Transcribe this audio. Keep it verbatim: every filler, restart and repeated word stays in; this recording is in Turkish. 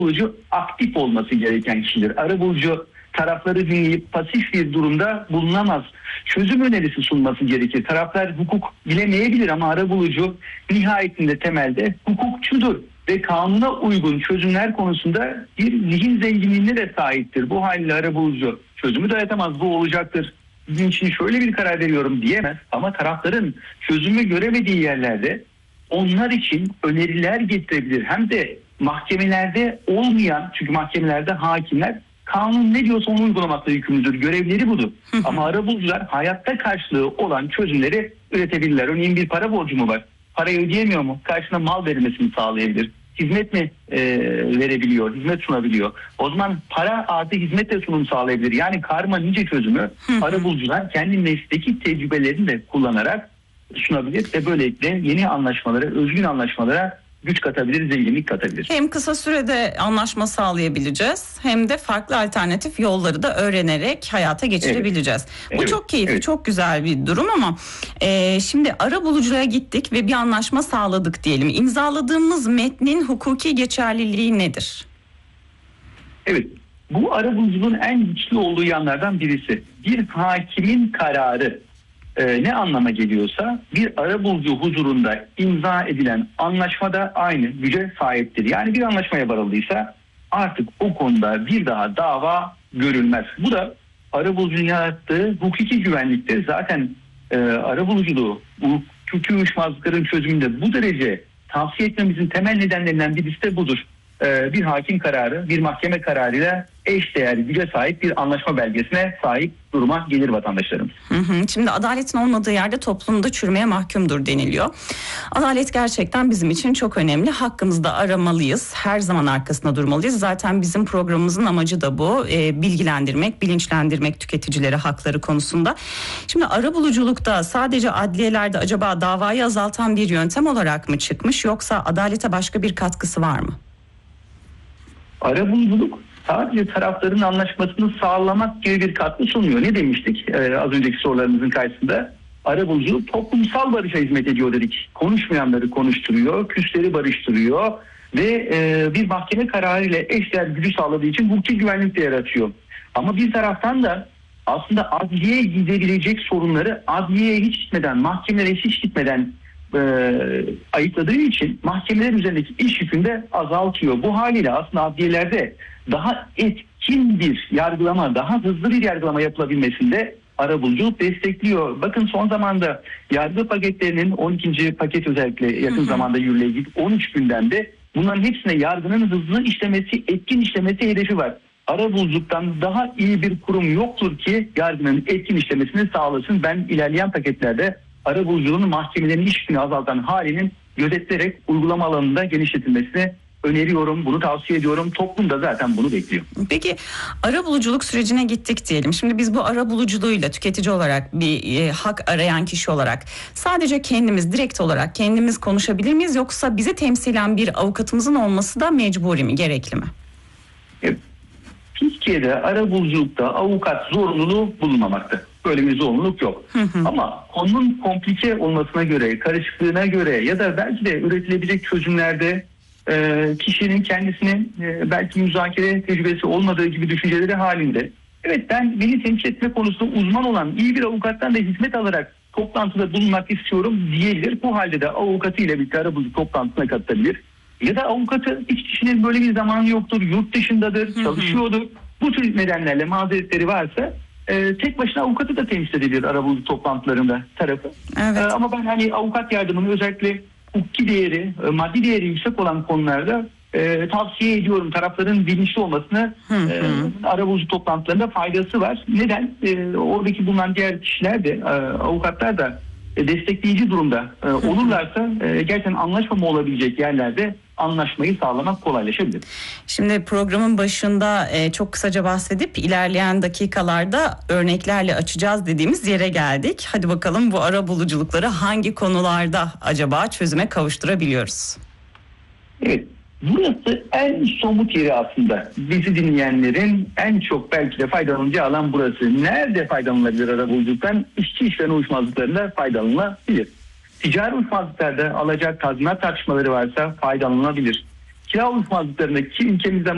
arabulucu aktif olması gereken kişidir. Arabulucu tarafları dinleyip pasif bir durumda bulunamaz. Çözüm önerisi sunması gerekir. Taraflar hukuk bilemeyebilir ama arabulucu nihayetinde temelde hukukçudur ve kanuna uygun çözümler konusunda bir zihin zenginliğine de sahiptir. Bu haliyle arabulucu çözümü dayatamaz, bu olacaktır, sizin için şöyle bir karar veriyorum diyemez. Ama tarafların çözümü göremediği yerlerde onlar için öneriler getirebilir. Hem de mahkemelerde olmayan, çünkü mahkemelerde hakimler kanun ne diyorsa onu uygulamakla yükümlüdür. Görevleri budur. Ama arabulucular hayatta karşılığı olan çözümleri üretebilirler. Örneğin bir para borcu mu var? Parayı ödeyemiyor mu? Karşına mal verilmesini sağlayabilir. Hizmet mi e, verebiliyor? Hizmet sunabiliyor? O zaman para artı hizmet de sunum sağlayabilir. Yani karma nice çözümü arabulucular kendi meslekteki tecrübelerini de kullanarak sunabilir ve böylelikle yeni anlaşmalara, özgün anlaşmalara güç katabilir, zenginlik katabilir. Hem kısa sürede anlaşma sağlayabileceğiz hem de farklı alternatif yolları da öğrenerek hayata geçirebileceğiz. Evet. Bu evet. çok keyifli, evet. çok güzel bir durum ama e, şimdi arabulucuya gittik ve bir anlaşma sağladık diyelim. İmzaladığımız metnin hukuki geçerliliği nedir? Evet, bu arabuluculuğun en güçlü olduğu yanlardan birisi. Bir hakimin kararı Ee, ne anlama geliyorsa bir arabulucu huzurunda imza edilen anlaşma da aynı güce sahiptir. Yani bir anlaşmaya varıldıysa artık o konuda bir daha dava görülmez. Bu da arabulucunun yarattığı hukuki güvenliktir. Zaten e, arabuluculuğu, hukuki uyuşmazlıkların çözümünde bu derece tavsiye etmemizin temel nedenlerinden birisi de budur. Ee, bir hakim kararı, bir mahkeme kararıyla eşdeğer güce sahip bir anlaşma belgesine sahip duruma gelir vatandaşlarımız. Hı hı. Şimdi adaletin olmadığı yerde toplumda çürümeye mahkumdur deniliyor. Adalet gerçekten bizim için çok önemli. Hakkımızı da aramalıyız. Her zaman arkasında durmalıyız. Zaten bizim programımızın amacı da bu. E, bilgilendirmek, bilinçlendirmek tüketicileri hakları konusunda. Şimdi arabuluculukta sadece adliyelerde acaba davayı azaltan bir yöntem olarak mı çıkmış, yoksa adalete başka bir katkısı var mı? Arabuluculuk sadece tarafların anlaşmasını sağlamak gibi bir katkı sunmuyor. Ne demiştik ee, az önceki sorularımızın karşısında? Arabuluculuk toplumsal barışa hizmet ediyor dedik. Konuşmayanları konuşturuyor, küsleri barıştırıyor ve e, bir mahkeme kararıyla eşdeğer gücü sağladığı için hukuki güvenlik de yaratıyor. Ama bir taraftan da aslında adliyeye gidebilecek sorunları adliyeye hiç gitmeden, mahkemelere hiç gitmeden E, ayıkladığı için mahkemeler üzerindeki iş yükünü de azaltıyor. Bu haliyle aslında adliyelerde daha etkin bir yargılama, daha hızlı bir yargılama yapılabilmesinde arabuluculuk destekliyor. Bakın son zamanda yargı paketlerinin on ikinci paket özellikle yakın hı hı. zamanda yürürlüğe girdi. on üç gündemde bunların hepsine yargının hızlı işlemesi, etkin işlemesi hedefi var. Arabuluculuktan daha iyi bir kurum yoktur ki yargının etkin işlemesini sağlasın. Ben ilerleyen paketlerde arabuluculuğun mahkemelerin iş yükünü azaltan halinin gözetilerek uygulama alanında genişletilmesini öneriyorum. Bunu tavsiye ediyorum. Toplum da zaten bunu bekliyor. Peki arabuluculuk sürecine gittik diyelim. Şimdi biz bu arabuluculuğuyla tüketici olarak, bir e, hak arayan kişi olarak sadece kendimiz, direkt olarak kendimiz konuşabilir miyiz? Yoksa bize temsilen bir avukatımızın olması da mecburi mi, gerekli mi? Evet. Türkiye'de arabuluculukta avukat zorunluluğu bulunmamakta. Böyle bir zorunluluk yok. Hı hı. Ama konunun komplike olmasına göre, karışıklığına göre ya da belki de üretilebilecek çözümlerde e, kişinin kendisinin e, belki müzakere tecrübesi olmadığı gibi düşünceleri halinde, evet ben beni temsil etme konusunda uzman olan iyi bir avukattan da hizmet alarak toplantıda bulunmak istiyorum diyebilir. Bu halde de avukatıyla birlikte arabuluculuk toplantısına katılabilir. Ya da avukatı hiç kişinin böyle bir zamanı yoktur, yurt dışındadır, hı hı. çalışıyordur. Bu tür nedenlerle mazeretleri varsa e, tek başına avukatı da temsil edebilir arabuluculuk toplantılarında tarafı. Evet. E, ama ben hani avukat yardımını özellikle hukuki değeri, e, maddi değeri yüksek olan konularda e, tavsiye ediyorum. Tarafların bilinçli olmasına hı hı. e, arabuluculuk toplantılarında faydası var. Neden? E, oradaki bulunan diğer kişiler de, e, avukatlar da e, destekleyici durumda e, olurlarsa e, gerçekten anlaşma olabilecek yerlerde anlaşmayı sağlamak kolaylaşabilir. Şimdi programın başında e, çok kısaca bahsedip ilerleyen dakikalarda örneklerle açacağız dediğimiz yere geldik. Hadi bakalım bu arabuluculukları hangi konularda acaba çözüme kavuşturabiliyoruz? Evet. Burası en somut yeri aslında. Bizi dinleyenlerin en çok belki de faydalanacağı alan burası. Nerede faydalanılabilir arabuluculuktan? İşçi işveren uyuşmazlıklarında faydalanılabilir. Ticari uyuşmazlıklarda alacak tazminat tartışmaları varsa faydalanılabilir. Kira uyuşmazlıklarında ki ülkemizde